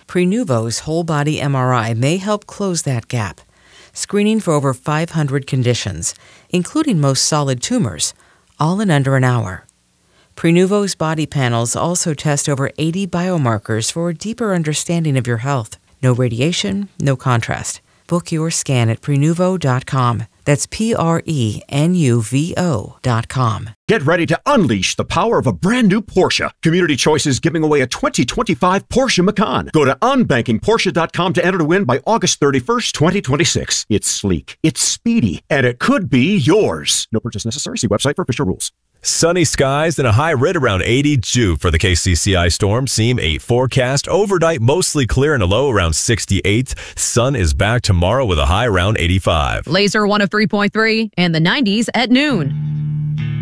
Prenuvo's whole-body MRI may help close that gap, screening for over 500 conditions, including most solid tumors, all in under an hour. Prenuvo's body panels also test over 80 biomarkers for a deeper understanding of your health. No radiation, no contrast. Book your scan at Prenuvo.com. That's Prenuvo.com. Get ready to unleash the power of a brand new Porsche. Community Choice is giving away a 2025 Porsche Macan. Go to unbankingporsche.com to enter to win by August 31st, 2026. It's sleek, it's speedy, and it could be yours. No purchase necessary. See website for official rules. Sunny skies and a high rid around 82 for the KCCI Storm Seam 8 forecast. Overnight, mostly clear and a low around 68. Sun is back tomorrow with a high around 85. Laser 1 of 3.3 and the 90s at noon.